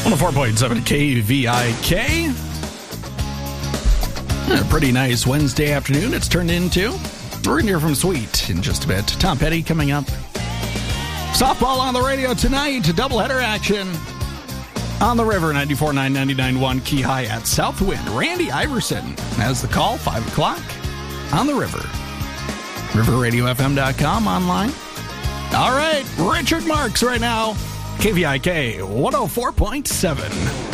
104.7 KVIK. A pretty nice Wednesday afternoon it's turned into. We're going to hear from Sweet in just a bit. Tom Petty coming up. Softball on the radio tonight. Doubleheader action on the river. 94.9, 99.1 Key High at Southwind. Randy Iverson has the call. 5 o'clock on the river. RiverRadioFM.com online. All right, Richard Marks right now. KVIK 104.7.